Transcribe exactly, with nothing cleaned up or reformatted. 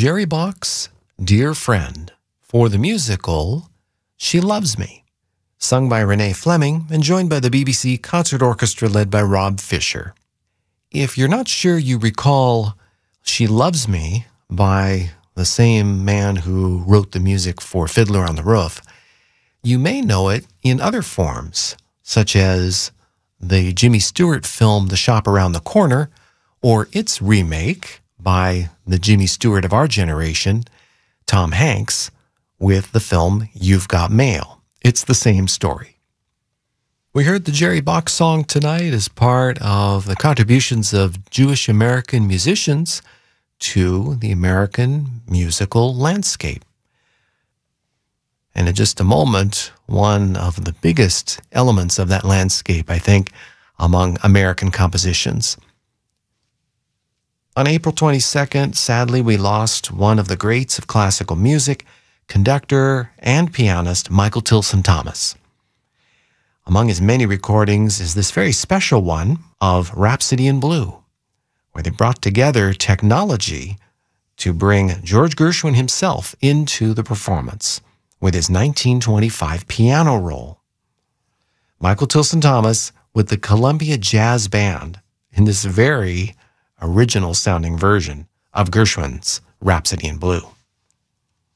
Jerry Bock's Dear Friend for the musical She Loves Me, sung by Renee Fleming and joined by the B B C Concert Orchestra led by Rob Fisher. If you're not sure you recall She Loves Me by the same man who wrote the music for Fiddler on the Roof, you may know it in other forms, such as the Jimmy Stewart film The Shop Around the Corner, or its remake by the Jimmy Stewart of our generation, Tom Hanks, with the film You've Got Mail. It's the same story. We heard the Jerry Bock song tonight as part of the contributions of Jewish American musicians to the American musical landscape. And in just a moment, one of the biggest elements of that landscape, I think, among American compositions. On April twenty-second, sadly, we lost one of the greats of classical music, conductor and pianist Michael Tilson Thomas. Among his many recordings is this very special one of Rhapsody in Blue, where they brought together technology to bring George Gershwin himself into the performance with his nineteen twenty-five piano roll. Michael Tilson Thomas with the Columbia Jazz Band in this very original sounding version of Gershwin's Rhapsody in Blue.